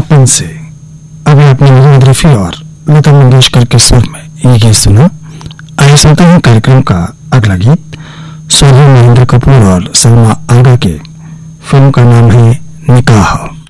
अपनापन से। अभी आपने मोहम्मद रफी और लता मंगेशकर के सुर में ये गीत सुना। आइए सुनते हैं कार्यक्रम का अगला गीत। सोहेल महेंद्र कपूर और सलमा आगा के, फिल्म का नाम है निकाह।